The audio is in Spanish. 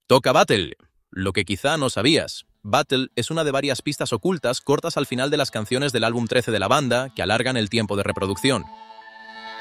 Toca Battle. Lo que quizá no sabías. Battle es una de varias pistas ocultas cortas al final de las canciones del álbum 13 de la banda que alargan el tiempo de reproducción.